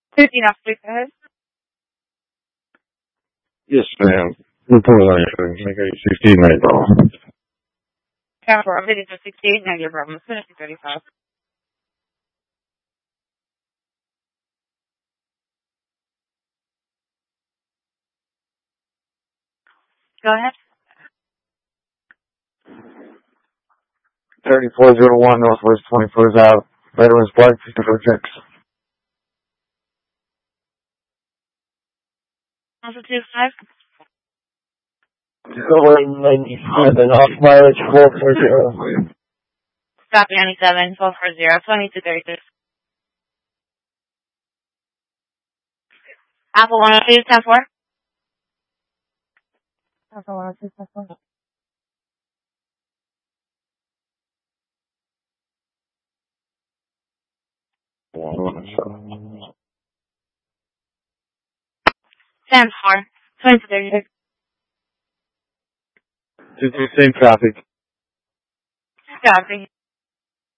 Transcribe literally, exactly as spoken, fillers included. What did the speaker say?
fifteen off, please go ahead. Yes, ma'am. Report on anything. Make a sixteen minute call. Tower four, updating for sixty-eight, negative problem. Finish thirty-five. Go ahead. thirty-four oh one Northwest twenty-fourth Ave. Veterans Park, fifty-four checks. Also two five. Over ninety-seven, off mileage four forty. Stop ninety-seven, twelve four zero, twenty-two thirty-six. Apple one oh two, ten four. Apple one oh two, ten four. ten four, twenty-two thirty-six. Just the same traffic. Copy.